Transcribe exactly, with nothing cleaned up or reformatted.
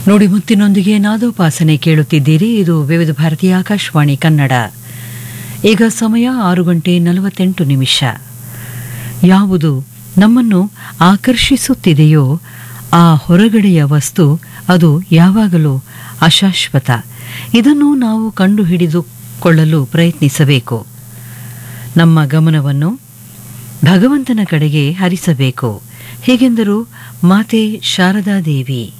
ನೋಡಿ ಮುತ್ತಿನೊಂದಿಗೆ ನಾದೋಪಾಸನೆ ಕೇಳುತ್ತಿದ್ದೀರಿ. ಇದು ವಿವಿಧ ಭಾರತೀಯ ಆಕಾಶವಾಣಿ ಕನ್ನಡ. ಈಗ ಸಮಯ ಆರು ಗಂಟೆ ನಲವತ್ತೆಂಟು ನಿಮಿಷ. ಯಾವುದು ನಮ್ಮನ್ನು ಆಕರ್ಷಿಸುತ್ತಿದೆಯೋ ಆ ಹೊರಗಡೆಯ ವಸ್ತು ಅದು ಯಾವಾಗಲೂ ಅಶಾಶ್ವತ. ಇದನ್ನು ನಾವು ಕಂಡುಹಿಡಿದುಕೊಳ್ಳಲು ಪ್ರಯತ್ನಿಸಬೇಕು. ನಮ್ಮ ಗಮನವನ್ನು ಭಗವಂತನ ಕಡೆಗೆ ಹರಿಸಬೇಕು. ಹೀಗೆಂದರು ಮಾತೆ ಶಾರದಾದೇವಿ.